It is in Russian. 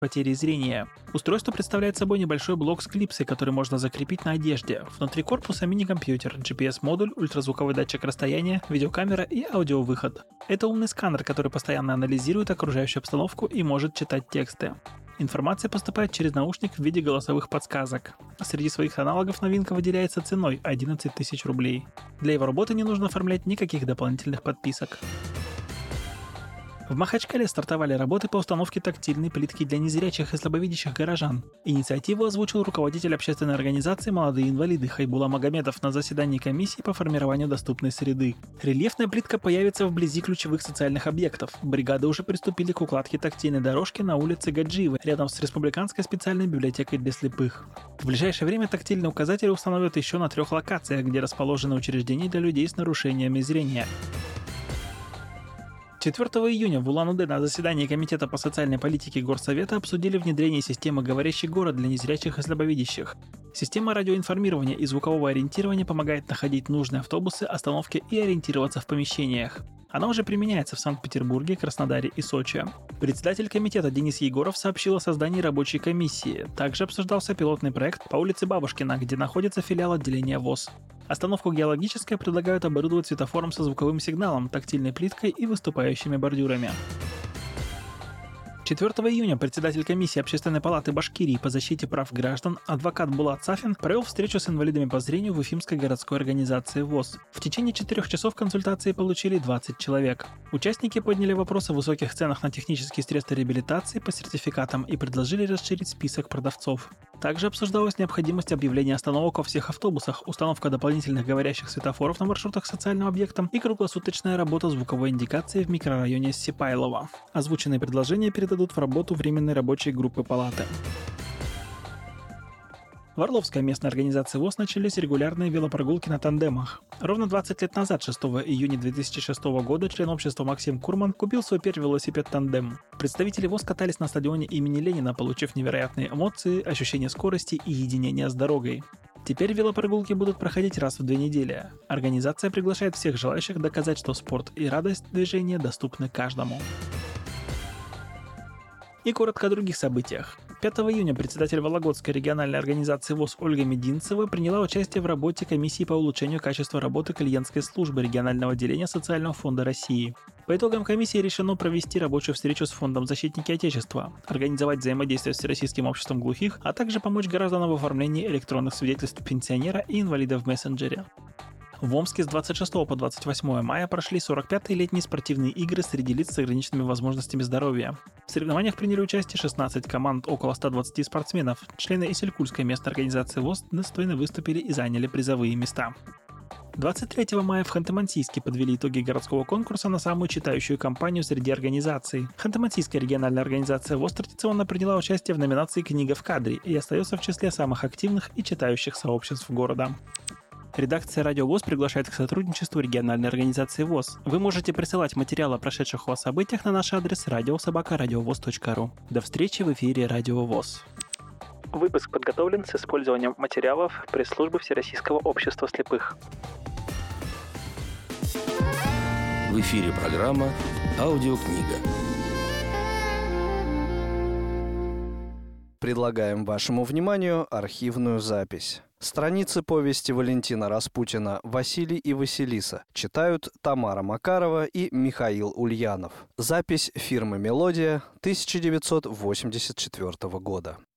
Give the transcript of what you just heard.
потери зрения. Устройство представляет собой небольшой блок с клипсой, который можно закрепить на одежде. Внутри корпуса мини-компьютер, GPS-модуль, ультразвуковой датчик расстояния, видеокамера и аудиовыход. Это умный сканер, который постоянно анализирует окружающую обстановку и может читать тексты. Информация поступает через наушник в виде голосовых подсказок. Среди своих аналогов новинка выделяется ценой 11 тысяч рублей. Для его работы не нужно оформлять никаких дополнительных подписок. В Махачкале стартовали работы по установке тактильной плитки для незрячих и слабовидящих горожан. Инициативу озвучил руководитель общественной организации «Молодые инвалиды» Хайбула Магомедов на заседании комиссии по формированию доступной среды. Рельефная плитка появится вблизи ключевых социальных объектов. Бригады уже приступили к укладке тактильной дорожки на улице Гаджиевой, рядом с Республиканской специальной библиотекой для слепых. В ближайшее время тактильные указатели установят еще на 3 локациях, где расположены учреждения для людей с нарушениями зрения. 4 июня в Улан-Удэ на заседании Комитета по социальной политике Горсовета обсудили внедрение системы «Говорящий город» для незрячих и слабовидящих. Система радиоинформирования и звукового ориентирования помогает находить нужные автобусы, остановки и ориентироваться в помещениях. Она уже применяется в Санкт-Петербурге, Краснодаре и Сочи. Председатель комитета Денис Егоров сообщил о создании рабочей комиссии. Также обсуждался пилотный проект по улице Бабушкина, где находится филиал отделения ВОС. Остановку «Геологическая» предлагают оборудовать светофором со звуковым сигналом, тактильной плиткой и выступающими бордюрами. 4 июня председатель комиссии Общественной палаты Башкирии по защите прав граждан адвокат Булат Сафин провел встречу с инвалидами по зрению в Уфимской городской организации ВОС. В течение 4 часов консультации получили 20 человек. Участники подняли вопрос о высоких ценах на технические средства реабилитации по сертификатам и предложили расширить список продавцов. Также обсуждалась необходимость объявления остановок во всех автобусах, установка дополнительных говорящих светофоров на маршрутах с социальным объектом и круглосуточная работа звуковой индикации в микрорайоне Сипайлово. Озвученные предложения передадут в работу Временной рабочей группы палаты. В Орловской местной организации ВОС начались регулярные велопрогулки на тандемах. Ровно 20 лет назад, 6 июня 2006 года, член общества Максим Курман купил свой первый велосипед-тандем. Представители ВОС катались на стадионе имени Ленина, получив невероятные эмоции, ощущение скорости и единения с дорогой. Теперь велопрогулки будут проходить раз в 2 недели. Организация приглашает всех желающих доказать, что спорт и радость движения доступны каждому. И коротко о других событиях. 5 июня председатель Вологодской региональной организации ВОС Ольга Мединцева приняла участие в работе комиссии по улучшению качества работы клиентской службы регионального отделения Социального фонда России. По итогам комиссии решено провести рабочую встречу с фондом «Защитники Отечества», организовать взаимодействие с Всероссийским обществом глухих, а также помочь гражданам в оформлении электронных свидетельств пенсионера и инвалида в мессенджере. В Омске с 26 по 28 мая прошли 45-е летние спортивные игры среди лиц с ограниченными возможностями здоровья. В соревнованиях приняли участие 16 команд, около 120 спортсменов. Члены Исилькульской местной организации ВОС достойно выступили и заняли призовые места. 23 мая в Ханты-Мансийске подвели итоги городского конкурса на самую читающую компанию среди организаций. Ханты-Мансийская региональная организация ВОС традиционно приняла участие в номинации «Книга в кадре» и остается в числе самых активных и читающих сообществ города. Редакция «Радио ВОС» приглашает к сотрудничеству региональной организации ВОС. Вы можете присылать материалы о прошедших у вас событиях на наш адрес radio@radiovoz.ru. До встречи в эфире «Радио ВОС». Выпуск подготовлен с использованием материалов пресс-службы Всероссийского общества слепых. В эфире программа «Аудиокнига». Предлагаем вашему вниманию архивную запись. Страницы повести Валентина Распутина «Василий и Василиса» читают Тамара Макарова и Михаил Ульянов. Запись фирмы «Мелодия» 1984 года.